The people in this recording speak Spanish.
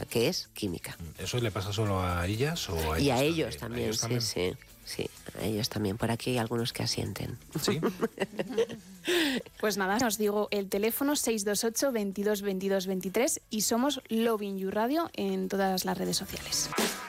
que es química. ¿Eso le pasa solo a ellas o a ellos? Y a ellos también? ¿A ellos también, sí, a ellos también. Por aquí hay algunos que asienten. ¿Sí? Pues nada, os digo el teléfono 628 22 22 23 y somos Loving You Radio en todas las redes sociales.